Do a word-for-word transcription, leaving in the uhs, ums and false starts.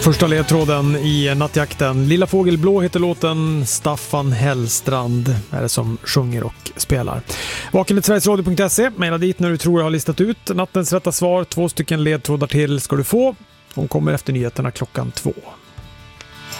Första ledtråden i nattjakten. Lilla fågel blå heter låten. Staffan Hellstrand är det som sjunger och spelar. Vakenhet sverigesradio punkt se. Maila dit när du tror jag har listat ut nattens rätta svar. Två stycken ledtrådar till ska du få. Hon kommer efter nyheterna klockan två.